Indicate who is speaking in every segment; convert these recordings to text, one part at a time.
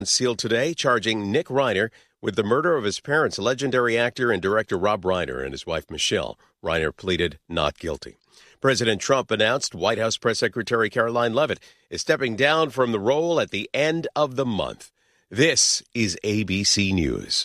Speaker 1: sealed today, charging Nick Reiner with the murder of his parents, legendary actor and director Rob Reiner and his wife Michelle. Reiner pleaded not guilty. President Trump announced White House Press Secretary Caroline Leavitt is stepping down from the role at the end of the month. This is ABC News.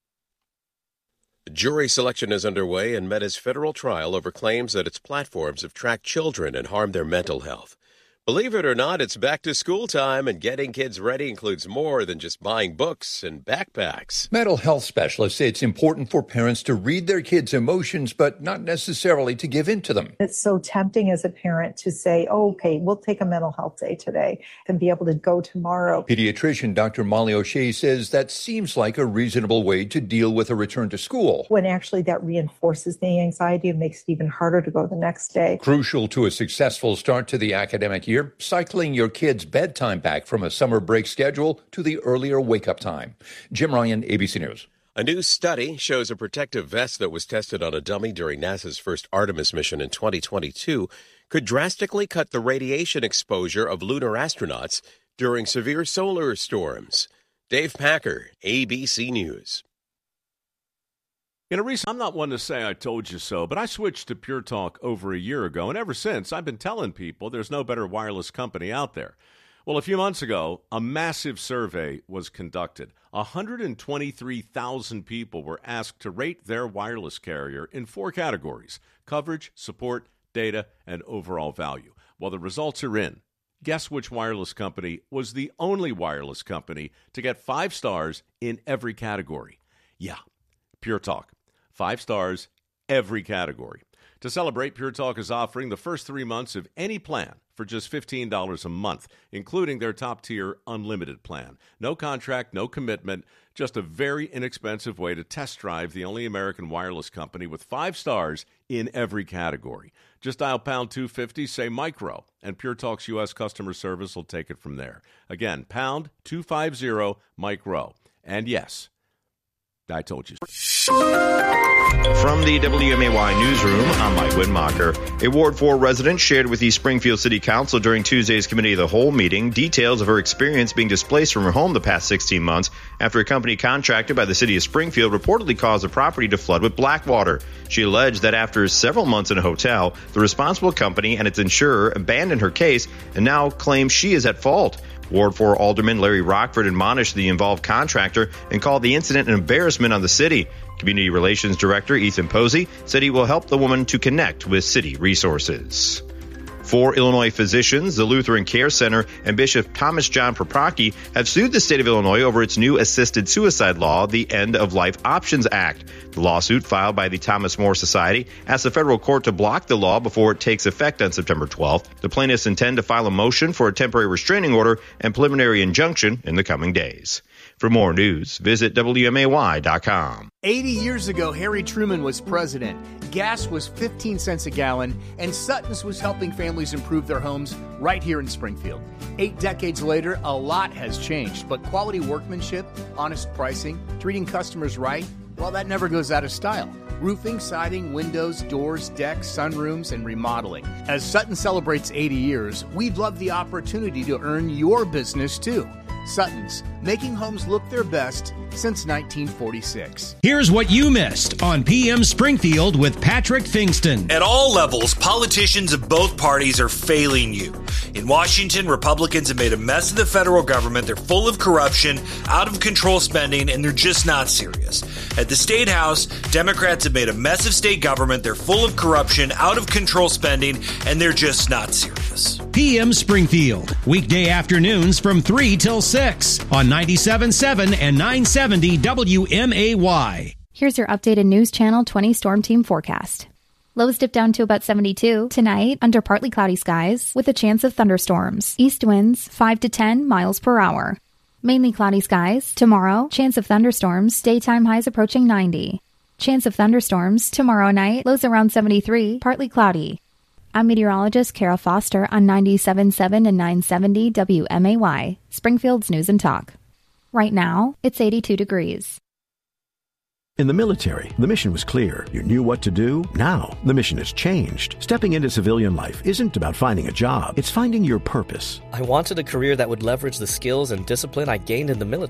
Speaker 1: Jury selection is underway in Meta's federal trial over claims that its platforms have tracked children and harmed their mental health. Believe it or not, it's back to school time, and getting kids ready includes more than just buying books and backpacks.
Speaker 2: Mental health specialists say it's important for parents to read their kids' emotions, but not necessarily to give in to them.
Speaker 3: It's so tempting as a parent to say, oh, okay, we'll take a mental health day today and be able to go tomorrow.
Speaker 2: Pediatrician Dr. Molly O'Shea says that seems like a reasonable way to deal with a return to school.
Speaker 3: When actually that reinforces the anxiety, it makes it even harder to go the next day.
Speaker 2: Crucial to a successful start to the academic year, cycling your kids' bedtime back from a summer break schedule to the earlier wake-up time. Jim Ryan, ABC News.
Speaker 1: A new study shows a protective vest that was tested on a dummy during NASA's first Artemis mission in 2022 could drastically cut the radiation exposure of lunar astronauts during severe solar storms. Dave Packer, ABC News.
Speaker 4: I'm not one to say I told you so, but I switched to Pure Talk over a year ago, and ever since, I've been telling people there's no better wireless company out there. Well, a few months ago, a massive survey was conducted. 123,000 people were asked to rate their wireless carrier in 4 categories: coverage, support, data, and overall value. Well, the results are in. Guess which wireless company was the only wireless company to get 5 stars in every category? Yeah, Pure Talk. 5 stars, every category. To celebrate, Pure Talk is offering the first 3 months of any plan for just $15 a month, including their top-tier unlimited plan. No contract, no commitment, just a very inexpensive way to test drive the only American wireless company with 5 stars in every category. Just dial pound 250, say micro, and Pure Talk's U.S. customer service will take it from there. Again, pound 250 micro. And yes, I told you.
Speaker 5: From the WMAY newsroom, I'm Mike Widmacher. A Ward 4 resident shared with the Springfield City Council during Tuesday's Committee of the Whole meeting details of her experience being displaced from her home the past 16 months after a company contracted by the city of Springfield reportedly caused the property to flood with black water. She alleged that after several months in a hotel, the responsible company and its insurer abandoned her case and now claims she is at fault. Ward 4 Alderman Larry Rockford admonished the involved contractor and called the incident an embarrassment on the city. Community Relations Director Ethan Posey said he will help the woman to connect with city resources. 4 Illinois physicians, the Lutheran Care Center, and Bishop Thomas John Proprocki have sued the state of Illinois over its new assisted suicide law, the End of Life Options Act. The lawsuit filed by the Thomas More Society asked the federal court to block the law before it takes effect on September 12th. The plaintiffs intend to file a motion for a temporary restraining order and preliminary injunction in the coming days. For more news, visit WMAY.com.
Speaker 6: 80 years ago, Harry Truman was president. Gas was 15 cents a gallon, and Sutton's was helping families improve their homes right here in Springfield. 8 decades later, a lot has changed, but quality workmanship, honest pricing, treating customers right, well, that never goes out of style. Roofing, siding, windows, doors, decks, sunrooms, and remodeling. As Sutton celebrates 80 years, we'd love the opportunity to earn your business, too. Sutton's, making homes look their best since 1946.
Speaker 7: Here's what you missed on PM Springfield with Patrick Fingston.
Speaker 8: At all levels, politicians of both parties are failing you. In Washington, Republicans have made a mess of the federal government. They're full of corruption, out of control spending, and they're just not serious. At the State House, Democrats have made a mess of state government. They're full of corruption, out of control spending, and they're just not serious.
Speaker 7: PM Springfield, weekday afternoons from 3 till 6 on 97.7 and 970 WMAY.
Speaker 9: Here's your updated News Channel 20 Storm Team forecast. Lows dip down to about 72. Tonight, under partly cloudy skies with a chance of thunderstorms. East winds 5 to 10 miles per hour. Mainly cloudy skies. Tomorrow, chance of thunderstorms. Daytime highs approaching 90. Chance of thunderstorms. Tomorrow night, lows around 73. Partly cloudy. I'm meteorologist Kara Foster on 97.7 and 970 WMAY, Springfield's News and Talk. Right now, it's 82 degrees.
Speaker 10: In the military, the mission was clear. You knew what to do. Now, the mission has changed. Stepping into civilian life isn't about finding a job. It's finding your purpose.
Speaker 11: I wanted a career that would leverage the skills and discipline I gained in the military.